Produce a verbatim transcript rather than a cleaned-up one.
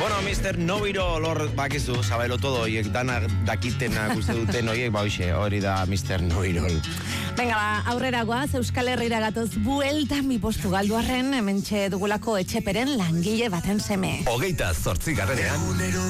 Bueno, mister Noiro lor bakizu, zabelo todo, oiek danak dakitenak uste duten oiek, ba hoxe, hori da mister Noirol. Venga, ba, aurrera goaz, Euskal Herrira gatoz bueltan mi postu galduarren, hementxe dugulako etxeperen langile baten seme. Hogeita zortzigarrenean